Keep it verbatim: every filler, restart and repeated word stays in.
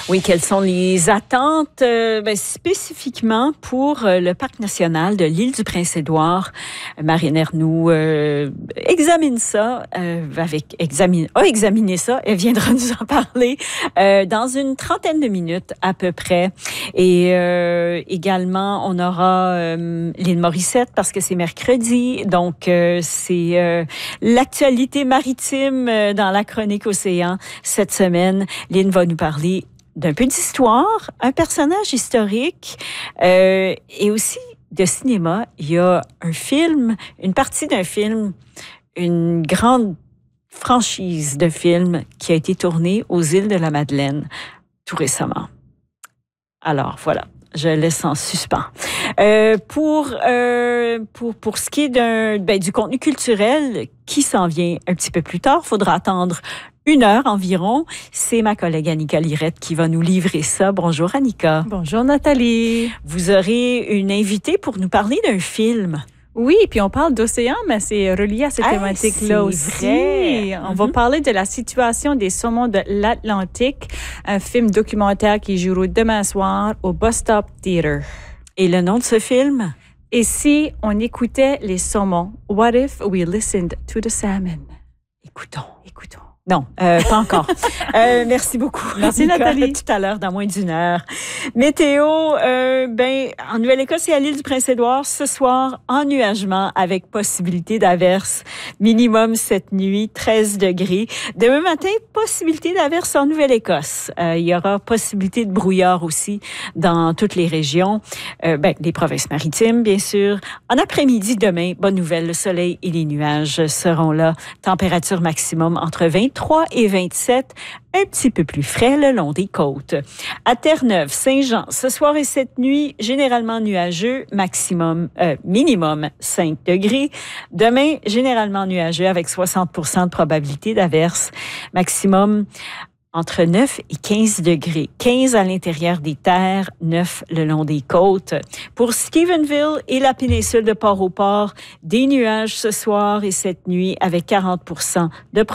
Oui, quelles sont les attentes euh, ben, spécifiquement pour euh, le Parc national de l'île du Prince-Édouard? Marine Ernoult euh, examine ça, euh, avec examine, a examiné ça, elle viendra nous en parler euh, dans une trentaine de minutes à peu près. Et euh, également, on aura euh, Lynn Morissette parce que c'est mercredi, donc euh, c'est euh, l'actualité maritime euh, dans la chronique Océan cette semaine. Lynn va nous parler d'un peu d'histoire, un personnage historique euh, et aussi de cinéma. Il y a un film, une partie d'un film, une grande franchise de films qui a été tournée aux îles de la Madeleine tout récemment. Alors, voilà. Je laisse en suspens. Euh, pour, euh, pour, pour ce qui est d'un, ben, du contenu culturel qui s'en vient un petit peu plus tard, il faudra attendre une heure environ. C'est ma collègue Annika Lirette qui va nous livrer ça. Bonjour Annika. Bonjour Nathalie. Vous aurez une invitée pour nous parler d'un film. Oui, puis on parle d'océan, mais c'est relié à cette hey, thématique-là aussi. Vrai. On mm-hmm. va parler de la situation des saumons de l'Atlantique, un film documentaire qui joue demain soir au Bus Stop Theater. Et le nom de ce film? Et si on écoutait les saumons? What if we listened to the salmon? Écoutons. Écoutons. Non, euh, pas encore. euh, merci beaucoup. Merci Annika, Nathalie. Tout à l'heure, dans moins d'une heure. Météo, euh, ben, en Nouvelle-Écosse et à l'île du Prince-Édouard, ce soir, ennuagement avec possibilité d'averse. Minimum cette nuit, treize degrés. Demain matin, possibilité d'averse en Nouvelle-Écosse. Euh, il y aura possibilité de brouillard aussi dans toutes les régions. Euh, ben, les provinces maritimes, bien sûr. En après-midi, demain, bonne nouvelle, le soleil et les nuages seront là. Température maximum entre vingt-trois et vingt-sept, un petit peu plus frais le long des côtes. À Terre-Neuve, Saint-Jean, ce soir et cette nuit, généralement nuageux, maximum, euh, minimum cinq degrés. Demain, généralement nuageux avec soixante pour cent de probabilité d'averse, maximum entre neuf et quinze degrés. quinze à l'intérieur des terres, neuf le long des côtes. Pour Stephenville et la péninsule de Port-au-Port, des nuages ce soir et cette nuit avec quarante pour cent de